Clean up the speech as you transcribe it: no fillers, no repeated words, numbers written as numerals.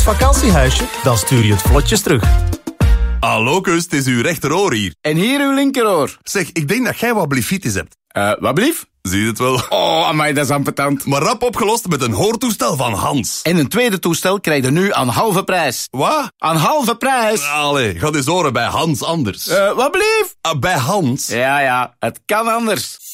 het vakantiehuisje? Dan stuur je het vlotjes terug. Hallo kus, het is uw rechteroor hier. En hier uw linkeroor. Zeg, ik denk dat jij wat blefitis hebt. Wat blief? Zie je het wel? Oh, amai, dat is ambetant. Maar rap opgelost met een hoortoestel van Hans. En een tweede toestel krijg je nu aan halve prijs. Wat? Aan halve prijs. Allee, ga eens horen bij Hans anders. Wat blief? Bij Hans? Ja, het kan anders.